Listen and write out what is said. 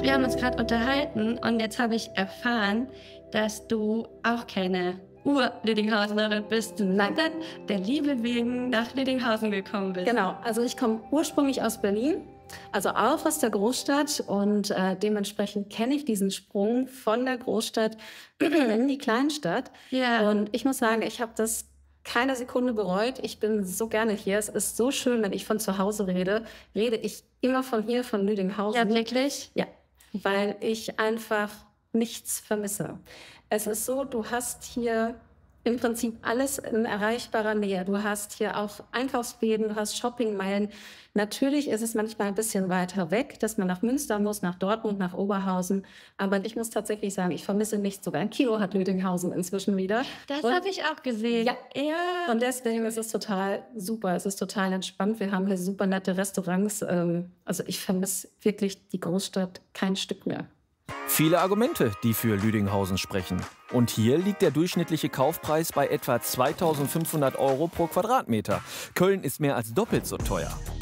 wir haben uns gerade unterhalten und jetzt habe ich erfahren, dass du auch keine Ur-Lüdinghausenerin bist, sondern der Liebe wegen nach Lüdinghausen gekommen bist. Genau, also ich komme ursprünglich aus Berlin, also auch aus der Großstadt und dementsprechend kenne ich diesen Sprung von der Großstadt in die Kleinstadt. Ja. Und ich muss sagen, ich habe das keine Sekunde bereut. Ich bin so gerne hier. Es ist so schön, wenn ich von zu Hause rede ich immer von hier, von Lüdinghausen. Ja, wirklich? Ja, weil ich einfach nichts vermisse. Es ist so, du hast hier im Prinzip alles in erreichbarer Nähe. Du hast hier auch Einkaufsläden, du hast Shoppingmeilen. Natürlich ist es manchmal ein bisschen weiter weg, dass man nach Münster muss, nach Dortmund, nach Oberhausen. Aber ich muss tatsächlich sagen, ich vermisse nichts. Sogar ein Kino hat Lüdinghausen inzwischen wieder. Das habe ich auch gesehen. Ja. Und deswegen ist es total super. Es ist total entspannt. Wir haben hier super nette Restaurants. Also ich vermisse wirklich die Großstadt kein Stück mehr. Viele Argumente, die für Lüdinghausen sprechen. Und hier liegt der durchschnittliche Kaufpreis bei etwa 2.500 € pro Quadratmeter. Köln ist mehr als doppelt so teuer.